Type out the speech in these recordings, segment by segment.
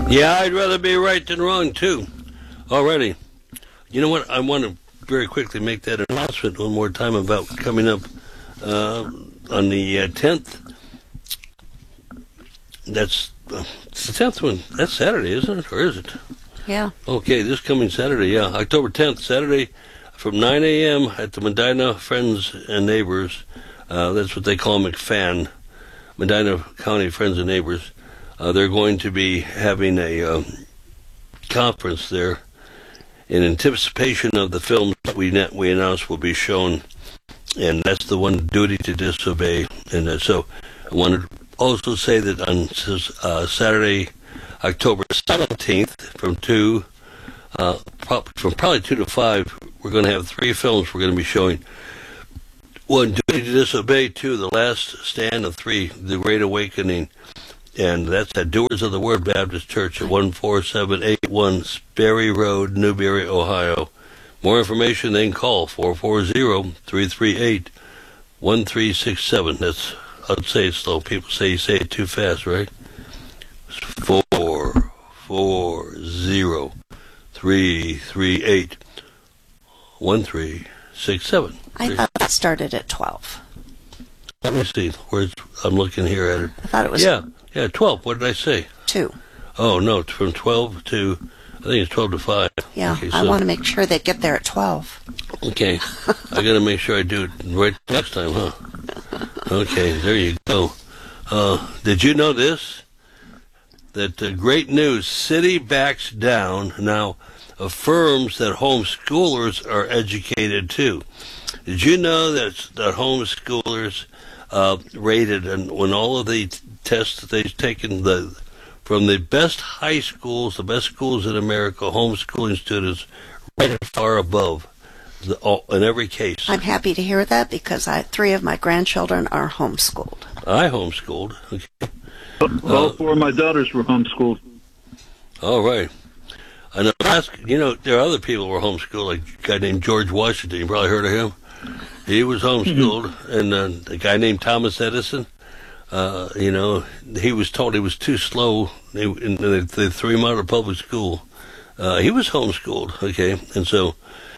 Yeah, I'd rather be right than wrong, too. Alrighty. You know what? I want to very quickly make that announcement one more time about coming up on the 10th. It's the 10th one. That's Saturday, isn't it? Or is it? Yeah. Okay, this coming Saturday, yeah. October 10th, Saturday, from 9 a.m. at the Medina Friends and Neighbors. That's what they call McFan. Medina County Friends and Neighbors. They're going to be having a conference there in anticipation of the films we announced will be shown, and that's the one, Duty to Disobey. And so I want to also say that on Saturday, October 17th, from probably 2 to 5, we're going to have 3 films we're going to be showing. 1, Duty to Disobey. 2, The Last Stand. And 3, The Great Awakening. And that's at Doers of the Word Baptist Church at 14781 Sperry Road, Newberry, Ohio. More information, then call 440-338-1367. That's, I'd say it slow. People say you say it too fast, right? 440-338-1367. I thought it started at 12. Let me see. I'm looking here at it. I thought it was... Yeah, 12. What did I say? 2. Oh, no, from 12 to, I think it's 12 to 5. Yeah, okay, I want to make sure they get there at 12. Okay, I got to make sure I do it right next time, huh? Okay, there you go. Did you know this? That great news, city backs down, now affirms that homeschoolers are educated too. Did you know that homeschoolers rated, and when all of the tests that they've taken, from the best high schools, the best schools in America, homeschooling students rated far above in every case. I'm happy to hear that because 3 of my grandchildren are homeschooled. I homeschooled. Okay. All 4 of my daughters were homeschooled. All right. I know. There are other people who were homeschooled, like a guy named George Washington. You probably heard of him. He was homeschooled, and a guy named Thomas Edison. He was told he was too slow. They threw him out of public school. He was homeschooled, okay, and so,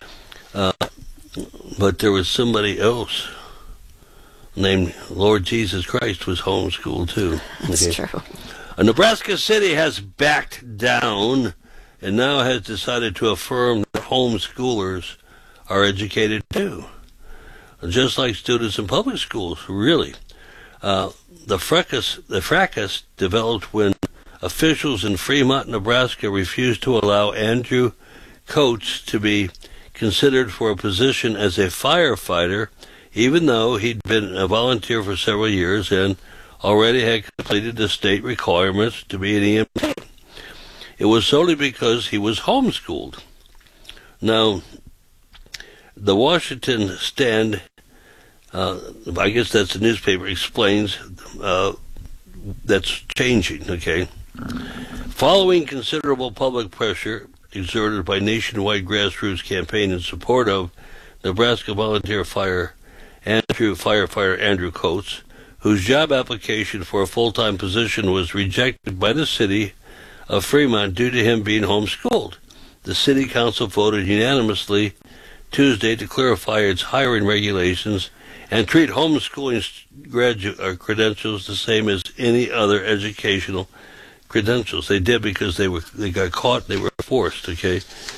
but there was somebody else named Lord Jesus Christ was homeschooled too. That's true. A Nebraska city has backed down and now has decided to affirm that homeschoolers are educated too, just like students in public schools, really. The fracas developed when officials in Fremont, Nebraska refused to allow Andrew Coates to be considered for a position as a firefighter, even though he'd been a volunteer for several years and already had completed the state requirements to be an EMT. It was solely because he was homeschooled. Now, the Washington Stand, I guess that's the newspaper, explains that's changing, okay? Following considerable public pressure exerted by nationwide grassroots campaign in support of Nebraska volunteer firefighter Andrew Coates, whose job application for a full-time position was rejected by the city of Fremont due to him being homeschooled. The city council voted unanimously Tuesday to clarify its hiring regulations and treat homeschooling credentials the same as any other educational credentials. They did because they got caught. They were forced. Okay.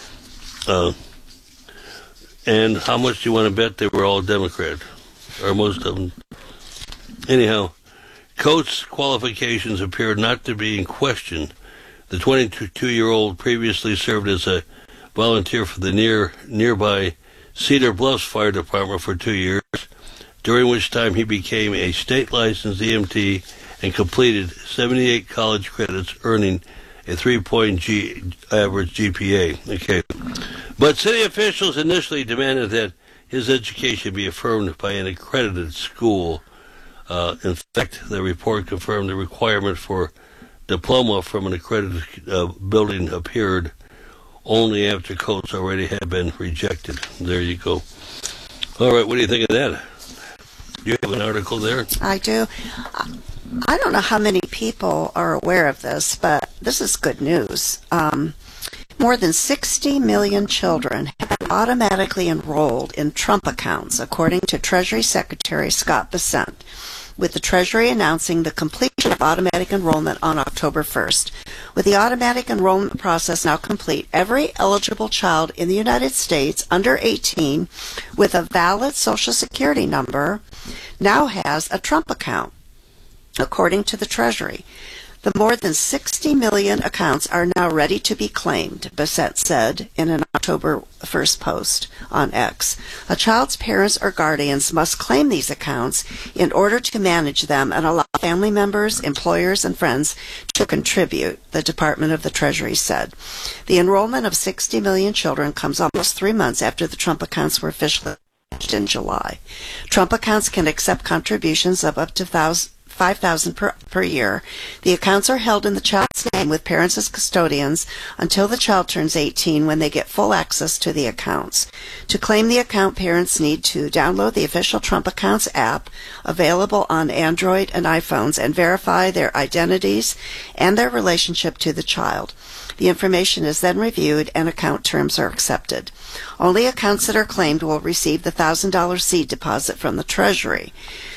And how much do you want to bet they were all Democrat, or most of them? Anyhow, Coates' qualifications appeared not to be in question. The 22-year-old previously served as a volunteer for the nearby Cedar Bluffs Fire Department for 2 years, during which time he became a state-licensed EMT and completed 78 college credits, earning a 3-point average GPA. Okay. But city officials initially demanded that his education be affirmed by an accredited school. In fact, the report confirmed the requirement for diploma from an accredited building appeared only after Coates already had been rejected. There you go. All right, what do you think of that? Do you have an article there? I do. I don't know how many people are aware of this, but this is good news. More than 60 million children have been automatically enrolled in Trump accounts, according to Treasury Secretary Scott Bessent, with the Treasury announcing the completion of automatic enrollment on October 1st. With the automatic enrollment process now complete, every eligible child in the United States under 18 with a valid Social Security number now has a Trump account, according to the Treasury. The more than 60 million accounts are now ready to be claimed, Bessent said in an October 1st post on X. A child's parents or guardians must claim these accounts in order to manage them and allow family members, employers, and friends to contribute, the Department of the Treasury said. The enrollment of 60 million children comes almost 3 months after the Trump accounts were officially launched in July. Trump accounts can accept contributions of up to $5,000 per year. The accounts are held in the child's name with parents as custodians until the child turns 18, when they get full access to the accounts. To claim the account, parents need to download the official Trump Accounts app available on Android and iPhones and verify their identities and their relationship to the child. The information is then reviewed and account terms are accepted. Only accounts that are claimed will receive the $1,000 seed deposit from the Treasury.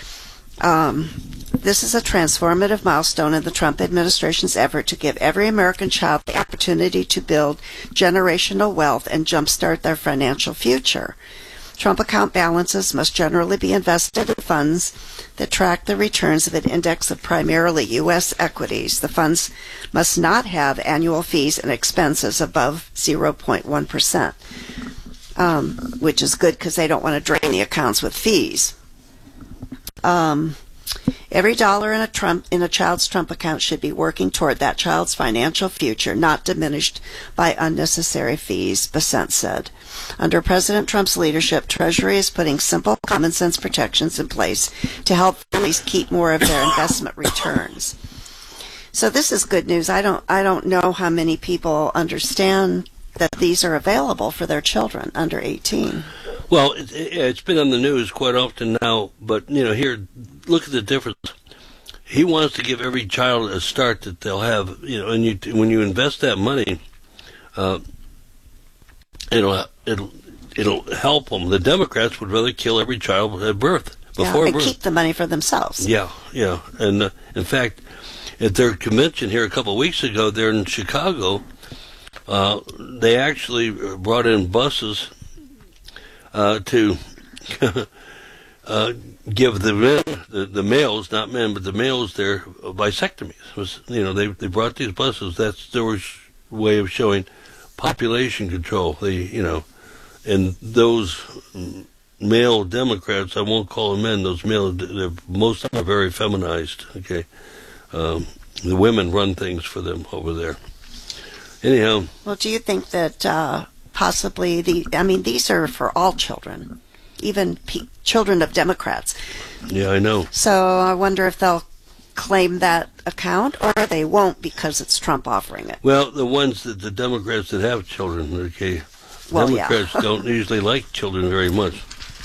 This is a transformative milestone in the Trump administration's effort to give every American child the opportunity to build generational wealth and jumpstart their financial future. Trump account balances must generally be invested in funds that track the returns of an index of primarily U.S. equities. The funds must not have annual fees and expenses above 0.1%, which is good because they don't want to drain the accounts with fees. Every dollar in a child's Trump account should be working toward that child's financial future, not diminished by unnecessary fees, Bessent said. Under President Trump's leadership, Treasury is putting simple, common sense protections in place to help families keep more of their investment returns. So this is good news. I don't know how many people understand that these are available for their children under 18. Well, it's been on the news quite often now, but, here, look at the difference. He wants to give every child a start that they'll have, and when you invest that money, it'll help them. The Democrats would rather kill every child at birth, before birth. Keep the money for themselves. Yeah. And, in fact, at their convention here a couple of weeks ago, there in Chicago, they actually brought in buses to give the men, the males, not men, but the males their vasectomies. They brought these buses. That's their way of showing population control. And those male Democrats, I won't call them men, those male, most of them are very feminized, okay? The women run things for them over there. Anyhow. Well, do you think that possibly these are for all children, even children of Democrats? Yeah, I know. So I wonder if they'll claim that account, or they won't because it's Trump offering it. Well, the ones that the Democrats that have children, okay, Democrats don't usually like children very much.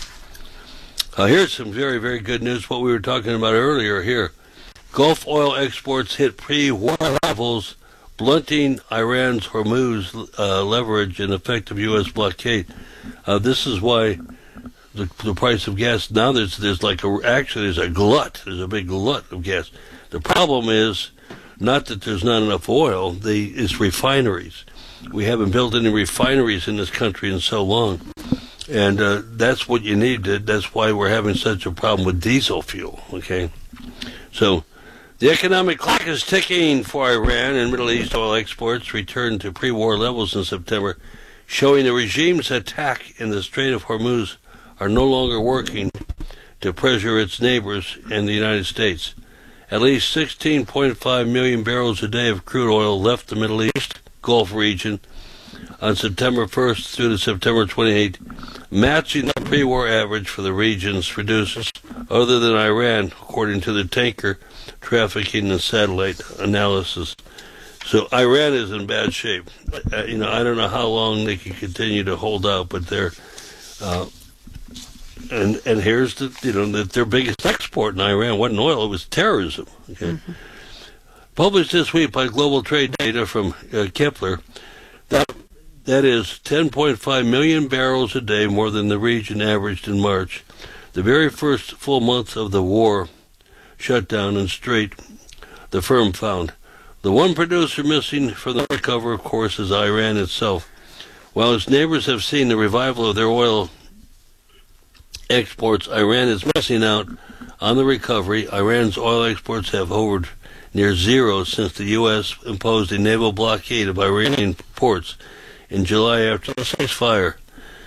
Here's some very, very good news, what we were talking about earlier here. Gulf oil exports hit pre-war levels, blunting Iran's Hormuz leverage and effective U.S. blockade. This is why the price of gas now there's a glut. There's a big glut of gas. The problem is not that there's not enough oil. It's refineries. We haven't built any refineries in this country in so long, and that's what you need. That's why we're having such a problem with diesel fuel. Okay, so. The economic clock is ticking for Iran, and Middle East oil exports returned to pre-war levels in September, showing the regime's attack in the Strait of Hormuz are no longer working to pressure its neighbors and the United States. At least 16.5 million barrels a day of crude oil left the Middle East Gulf region on September 1st through to September 28th, matching the pre-war average for the region's producers other than Iran, according to the tanker trafficking and satellite analysis. So Iran is in bad shape. I don't know how long they can continue to hold out, but they're and here's their biggest export in Iran wasn't oil; it was terrorism. Okay, published this week by Global Trade Data from Kepler, that is 10.5 million barrels a day more than the region averaged in March, the very first full month of the war shutdown and strait. The firm found the one producer missing from the recovery, of course, is Iran itself. While its neighbors have seen the revival of their oil exports, Iran is missing out on the recovery. Iran's oil exports have hovered near zero since the U.S. imposed a naval blockade of Iranian ports in July after the ceasefire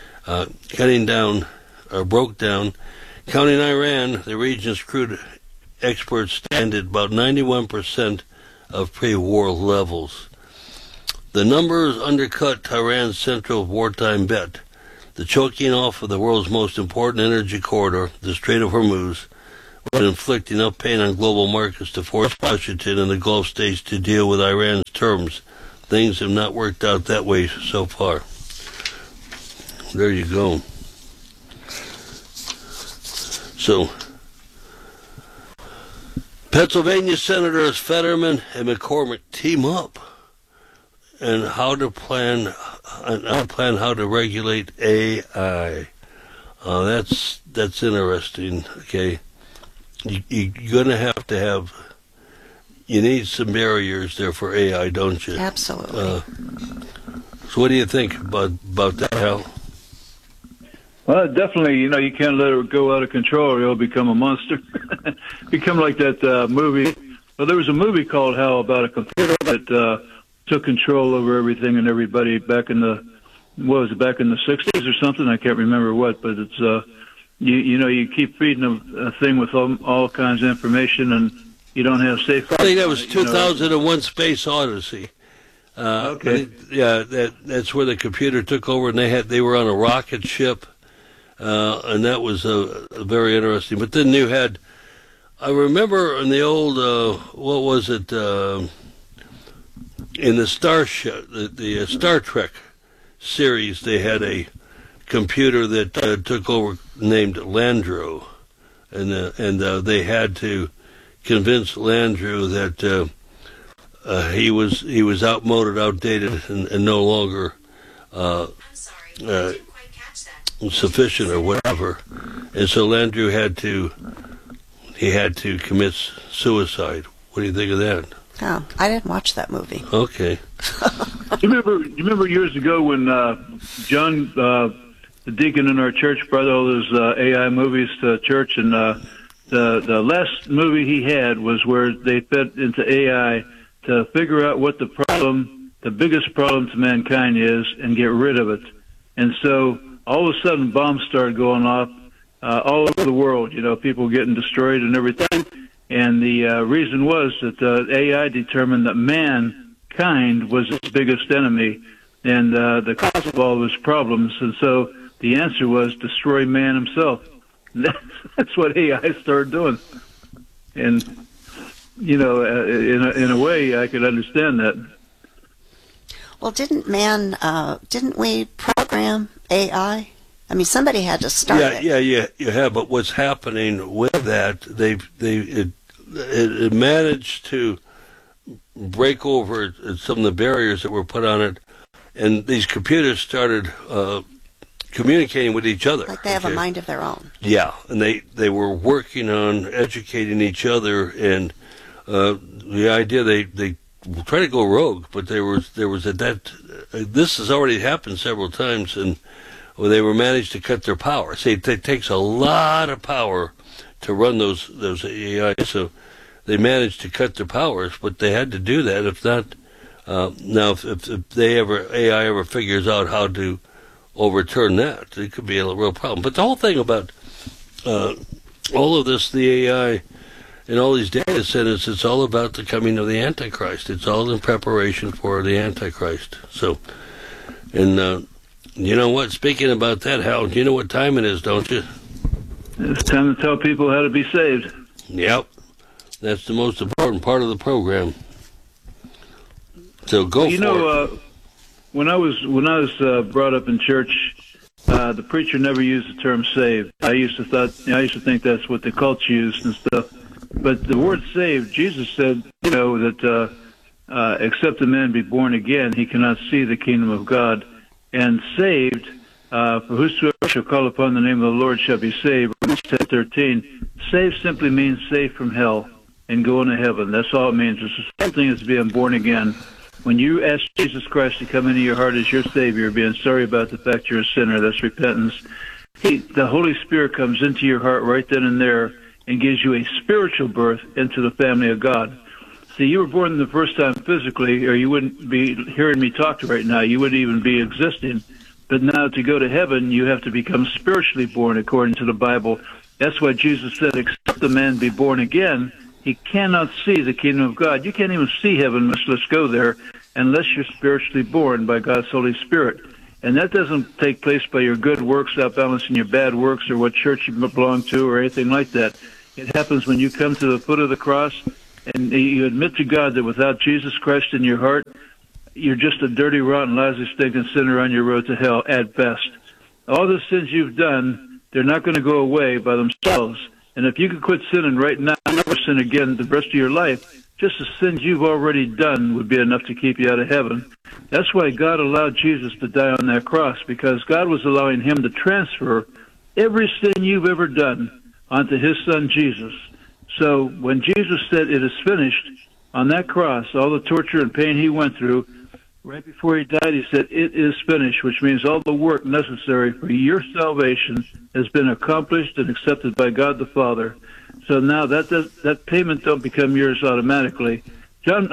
broke down. Counting Iran, the region's crude exports stand at about 91% of pre-war levels. The numbers undercut Iran's central wartime bet, the choking off of the world's most important energy corridor, the Strait of Hormuz, would inflict enough pain on global markets to force Washington and the Gulf states to deal with Iran's terms. Things have not worked out that way so far. There you go. So, Pennsylvania Senators Fetterman and McCormick team up and how to plan how to regulate AI. That's interesting. Okay, you're gonna have to have. You need some barriers there for AI, don't you? Absolutely. So, what do you think about that, Hal? Well, definitely, you can't let it go out of control or it'll become a monster. Become like that movie. Well, there was a movie called Hal about a computer that took control over everything and everybody back in the 60s or something? I can't remember what, but it's, you keep feeding them a thing with all kinds of information and you don't have safe. I think that was 2001 Space Odyssey. Okay. Yeah, that's where the computer took over, and they were on a rocket ship, and that was very interesting. But then you had, I remember in the old, what was it, in the the Star Trek series, they had a computer that took over named Landru, and they had to convince Landru that he was outmoded, outdated, and no longer sufficient or whatever. And so Landru had to commit suicide. What do you think of that? Oh, I didn't watch that movie. Okay. You remember years ago when John, the deacon in our church, brought all those AI movies to church, and the last movie he had was where they fed into AI to figure out what the biggest problem to mankind is, and get rid of it. And so all of a sudden, bombs started going off all over the world. People getting destroyed and everything. And the reason was that AI determined that mankind was its biggest enemy and the cause of all of his problems. And so the answer was destroy man himself. That's what AI started doing. And, in a way, I could understand that. Well, didn't we program AI? I mean, somebody had to start it. Yeah, you have. But what's happening with that? It managed to break over some of the barriers that were put on it, and these computers started communicating with each other. Like they have a mind of their own. Yeah, and they were working on educating each other, and the idea they try to go rogue, but there was this has already happened several times, and they were managed to cut their power. See, it takes a lot of power to run those AI, so they managed to cut their powers, but they had to do that. If not, now if AI ever figures out how to overturn that, it could be a real problem. But the whole thing about all of this, the AI and all these data centers, it's all about the coming of the Antichrist. It's all in preparation for the Antichrist. So, and you know what? Speaking about that, Hal, you know what time it is, don't you? It's time to tell people how to be saved. Yep. That's the most important part of the program. So go for it. When I was brought up in church, the preacher never used the term saved. I used to think that's what the cults used and stuff. But the word saved, Jesus said, that except a man be born again, he cannot see the kingdom of God. And saved, for whosoever shall call upon the name of the Lord shall be saved. Romans 10:13. Saved simply means saved from hell and going to heaven. That's all it means. It's the same thing as being born again. When you ask Jesus Christ to come into your heart as your Savior, being sorry about the fact you're a sinner, that's repentance. The Holy Spirit comes into your heart right then and there and gives you a spiritual birth into the family of God. See, you were born the first time physically, or you wouldn't be hearing me talk right now. You wouldn't even be existing. But now to go to heaven, you have to become spiritually born according to the Bible. That's why Jesus said, except the man be born again, he cannot see the kingdom of God. You can't even see heaven, much less go there, unless you're spiritually born by God's Holy Spirit. And that doesn't take place by your good works outbalancing your bad works or what church you belong to or anything like that. It happens when you come to the foot of the cross and you admit to God that without Jesus Christ in your heart, you're just a dirty, rotten, lousy, stinking sinner on your road to hell at best. All the sins you've done, they're not going to go away by themselves. And if you could quit sinning right now and never sin again the rest of your life, just the sins you've already done would be enough to keep you out of heaven. That's why God allowed Jesus to die on that cross, because God was allowing him to transfer every sin you've ever done onto his son Jesus. So when Jesus said it is finished on that cross, all the torture and pain he went through, right before he died, he said, it is finished, which means all the work necessary for your salvation has been accomplished and accepted by God the Father. So now that payment don't become yours automatically. John,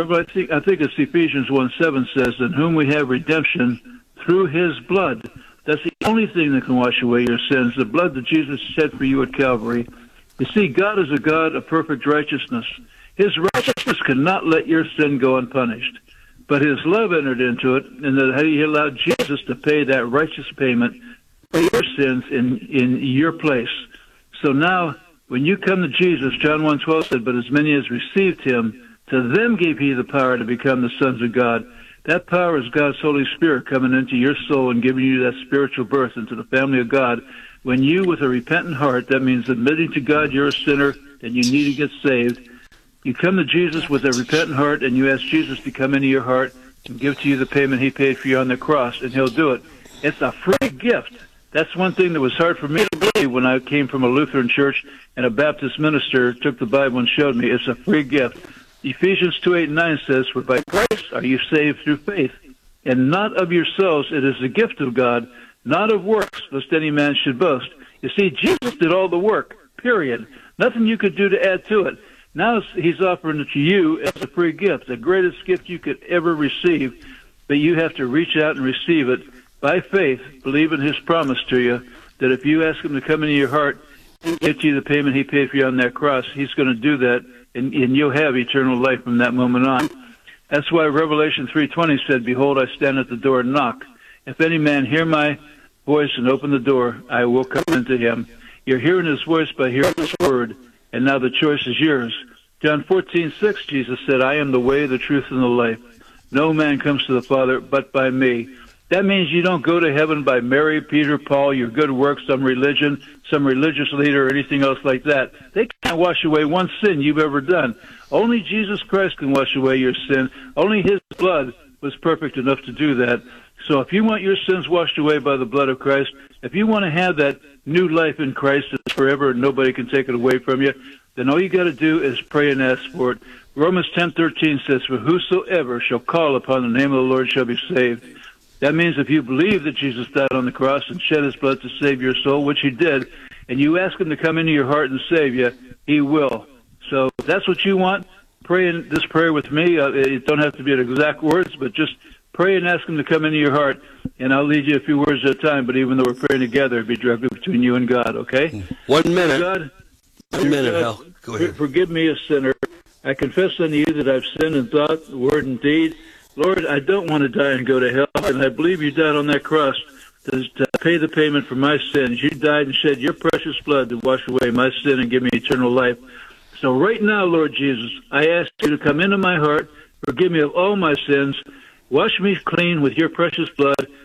I think it's Ephesians 1:7 says, in whom we have redemption through his blood. That's the only thing that can wash away your sins, the blood that Jesus shed for you at Calvary. You see, God is a God of perfect righteousness. His righteousness cannot let your sin go unpunished. But his love entered into it, and that he allowed Jesus to pay that righteous payment for your sins in your place. So now, when you come to Jesus, John 1:12 said, but as many as received him, to them gave he the power to become the sons of God. That power is God's Holy Spirit coming into your soul and giving you that spiritual birth into the family of God. When you, with a repentant heart, that means admitting to God you're a sinner and you need to get saved, you come to Jesus with a repentant heart and you ask Jesus to come into your heart and give to you the payment he paid for you on the cross, and he'll do it. It's a free gift. That's one thing that was hard for me to believe when I came from a Lutheran church and a Baptist minister took the Bible and showed me it's a free gift. Ephesians 2:8-9 says, for by Christ are you saved through faith, and not of yourselves, it is the gift of God, not of works, lest any man should boast. You see, Jesus did all the work, period. Nothing you could do to add to it. Now he's offering it to you as a free gift, the greatest gift you could ever receive, but you have to reach out and receive it by faith, believe in his promise to you, that if you ask him to come into your heart and give you the payment he paid for you on that cross, he's going to do that, and you'll have eternal life from that moment on. That's why Revelation 3:20 said, behold, I stand at the door and knock. If any man hear my voice and open the door, I will come into him. You're hearing his voice by hearing his word, and now the choice is yours. John 14:6, Jesus said, I am the way, the truth, and the life. No man comes to the Father but by me. That means you don't go to heaven by Mary, Peter, Paul, your good works, some religion, some religious leader, or anything else like that. They can't wash away one sin you've ever done. Only Jesus Christ can wash away your sin. Only his blood was perfect enough to do that. So if you want your sins washed away by the blood of Christ, if you want to have that new life in Christ that's forever and nobody can take it away from you, then all you got to do is pray and ask for it. Romans 10:13 says, for whosoever shall call upon the name of the Lord shall be saved. That means if you believe that Jesus died on the cross and shed his blood to save your soul, which he did, and you ask him to come into your heart and save you, he will. So if that's what you want, pray in this prayer with me. It don't have to be in exact words, but just pray and ask him to come into your heart, and I'll lead you a few words at a time, but even though we're praying together, it'll be directly between you and God, okay? 1 minute. God, 1 minute, God, Hal. Go ahead. Forgive me, a sinner. I confess unto you that I've sinned in thought, word, and deed. Lord, I don't want to die and go to hell, and I believe you died on that cross to pay the payment for my sins. You died and shed your precious blood to wash away my sin and give me eternal life. So right now, Lord Jesus, I ask you to come into my heart, forgive me of all my sins, wash me clean with your precious blood,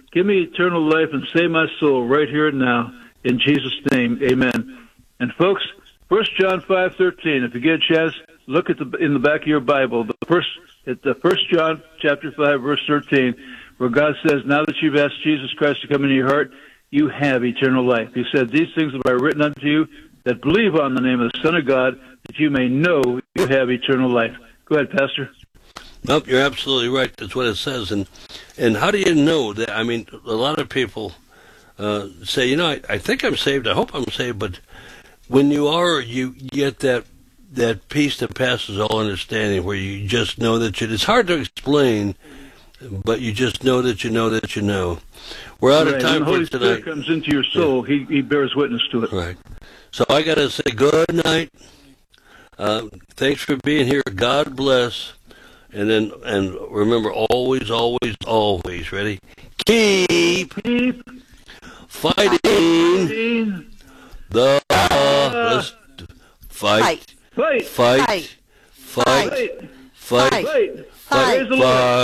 Give me eternal life and save my soul right here and now. In Jesus' name, amen. And folks, 1 John 5:13. If you get a chance, look at in the back of your Bible. It's the 1 John chapter 5, verse 13, where God says, "Now that you've asked Jesus Christ to come into your heart, you have eternal life." He said, "These things have I written unto you that believe on the name of the Son of God, that you may know you have eternal life." Go ahead, Pastor. Nope, you're absolutely right. That's what it says. And how do you know that? I mean, a lot of people say, you know, I think I'm saved. I hope I'm saved. But when you are, you get that peace that passes all understanding, where you just know that it's hard to explain, but you just know that you know that you know. We're out of time for tonight. When the Holy Spirit comes into your soul, he bears witness to it. Right. So I got to say good night. Thanks for being here. God bless. And remember, always, always, always, ready? Keep fighting the fight. Fight. Fight. Fight. Fight. Fight.